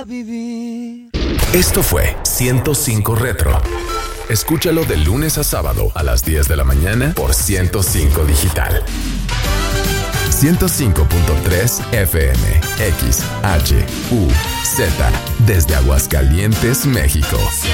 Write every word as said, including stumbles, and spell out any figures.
Vivir. Esto fue ciento cinco Retro. Escúchalo de lunes a sábado a las diez de la mañana por ciento cinco Digital. ciento cinco punto tres F M, X, H, U, Z, desde Aguascalientes, México.